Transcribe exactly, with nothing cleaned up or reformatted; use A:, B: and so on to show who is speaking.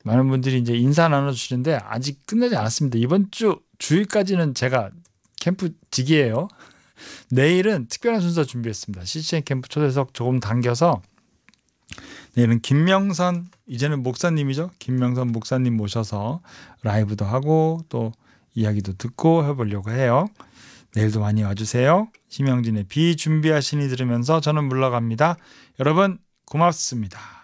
A: 많은 분들이 이제 인사 나눠주시는데 아직 끝나지 않았습니다. 이번 주 주일까지는 제가 캠프 직이에요. 내일은 특별한 순서 준비했습니다. 씨씨엔 캠프 초대석 조금 당겨서 내일은 김명선, 이제는 목사님이죠. 김명선 목사님 모셔서 라이브도 하고 또 이야기도 듣고 해보려고 해요. 내일도 많이 와주세요. 심영진의 비준비하시니 들으면서 저는 물러갑니다. 여러분 고맙습니다.